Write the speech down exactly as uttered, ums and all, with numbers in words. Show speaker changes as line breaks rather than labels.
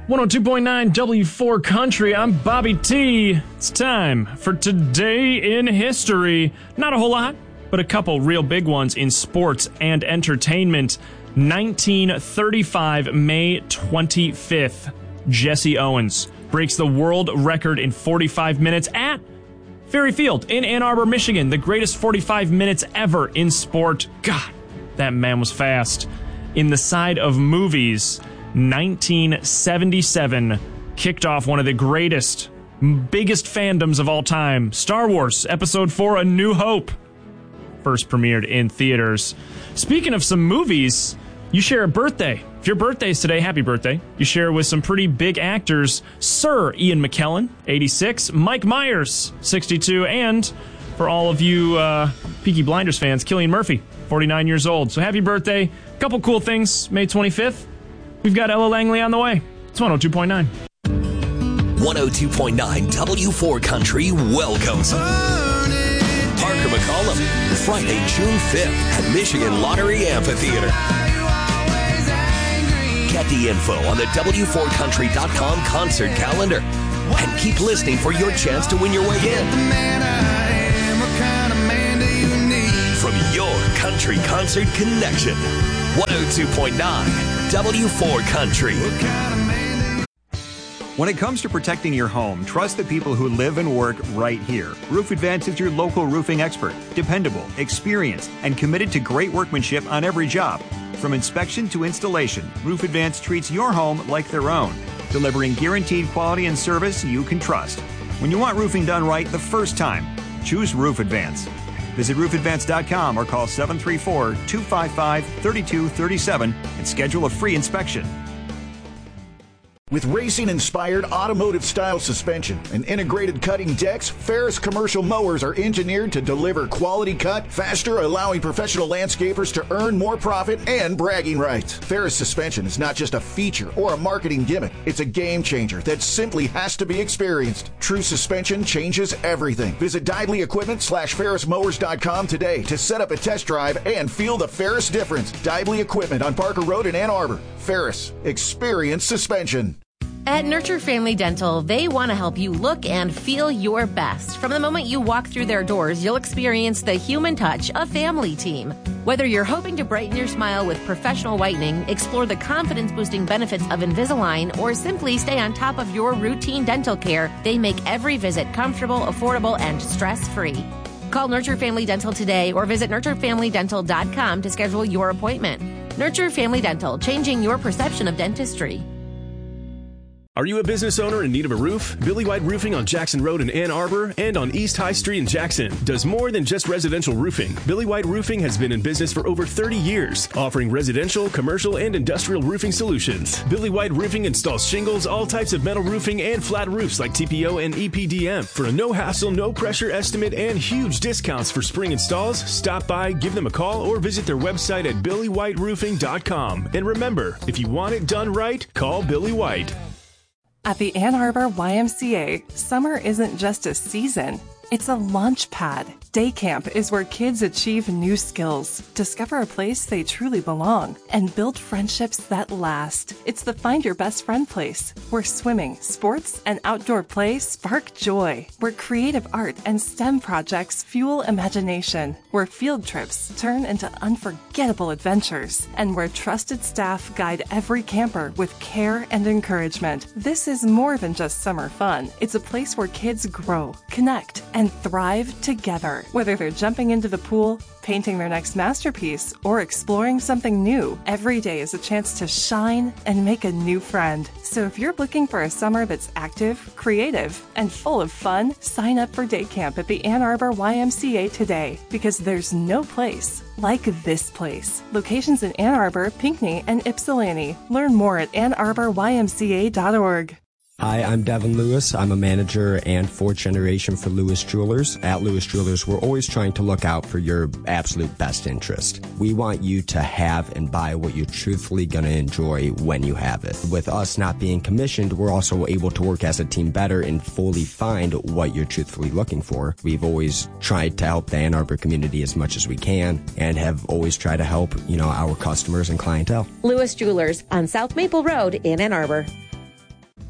one oh two point nine W four Country, I'm Bobby T. It's time for Today in History. Not a whole lot, but a couple real big ones in sports and entertainment. nineteen thirty-five, May twenty-fifth, Jesse Owens breaks the world record in forty-five minutes at Ferry Field in Ann Arbor, Michigan. The greatest forty-five minutes ever in sport. God, that man was fast. In the side of movies, nineteen seventy-seven kicked off one of the greatest, biggest fandoms of all time. Star Wars Episode four, A New Hope, first premiered in theaters. Speaking of some movies, you share a birthday. If your birthday's today, happy birthday. You share with some pretty big actors. Sir Ian McKellen, eighty-six. Mike Myers, sixty-two. And for all of you uh, Peaky Blinders fans, Cillian Murphy, forty-nine years old. So happy birthday. Couple cool things, May twenty-fifth. We've got Ella Langley on the way. It's one oh two point nine.
one oh two point nine W four Country welcomes Parker McCollum, Friday, June fifth at Michigan Lottery Amphitheater. Get the info on the W four country dot com concert calendar and keep listening for your chance to win your way in. From your country concert connection, one oh two point nine W four Country.
When it comes to protecting your home, trust the people who live and work right here. Roof Advance is your local roofing expert. Dependable, experienced, and committed to great workmanship on every job. From inspection to installation, Roof Advance treats your home like their own, delivering guaranteed quality and service you can trust. When you want roofing done right the first time, choose Roof Advance. Visit roof advance dot com or call seven three four, two five five, three two three seven and schedule a free inspection.
With racing-inspired automotive-style suspension and integrated cutting decks, Ferris commercial mowers are engineered to deliver quality cut faster, allowing professional landscapers to earn more profit and bragging rights. Ferris suspension is not just a feature or a marketing gimmick. It's a game changer that simply has to be experienced. True suspension changes everything. Visit Didley Equipment slash Ferris Mowers dot com today to set up a test drive and feel the Ferris difference. Didley Equipment on Parker Road in Ann Arbor. Ferris, experience suspension.
At Nurture Family Dental, they want to help you look and feel your best. From the moment you walk through their doors, you'll experience the human touch of Family Team. Whether you're hoping to brighten your smile with professional whitening, explore the confidence-boosting benefits of Invisalign, or simply stay on top of your routine dental care, they make every visit comfortable, affordable, and stress-free. Call Nurture Family Dental today or visit nurture family dental dot com to schedule your appointment. Nurture Family Dental, changing your perception of dentistry.
Are you a business owner in need of a roof? Billy White Roofing on Jackson Road in Ann Arbor and on East High Street in Jackson does more than just residential roofing. Billy White Roofing has been in business for over thirty years, offering residential, commercial, and industrial roofing solutions. Billy White Roofing installs shingles, all types of metal roofing, and flat roofs like T P O and E P D M. For a no-hassle, no-pressure estimate and huge discounts for spring installs, stop by, give them a call, or visit their website at billy white roofing dot com. And remember, if you want it done right, call Billy White.
At the Ann Arbor Y M C A, summer isn't just a season, it's a launch pad. Day camp is where kids achieve new skills, discover a place they truly belong, and build friendships that last. It's the Find Your Best Friend place, where swimming, sports, and outdoor play spark joy, where creative art and STEM projects fuel imagination, where field trips turn into unforgettable adventures, and where trusted staff guide every camper with care and encouragement. This is more than just summer fun. It's a place where kids grow, connect, and thrive together. Whether they're jumping into the pool, painting their next masterpiece, or exploring something new, every day is a chance to shine and make a new friend. So if you're looking for a summer that's active, creative, and full of fun, sign up for day camp at the Ann Arbor Y M C A today, because there's no place like this place. Locations in Ann Arbor, Pinckney, and Ypsilanti. Learn more at ann arbor y m c a dot org.
Hi, I'm Devin Lewis. I'm a manager and fourth generation for Lewis Jewelers. At Lewis Jewelers, we're always trying to look out for your absolute best interest. We want you to have and buy what you're truthfully going to enjoy when you have it. With us not being commissioned, we're also able to work as a team better and fully find what you're truthfully looking for. We've always tried to help the Ann Arbor community as much as we can and have always tried to help, you know, our customers and clientele.
Lewis Jewelers on South Maple Road in Ann Arbor.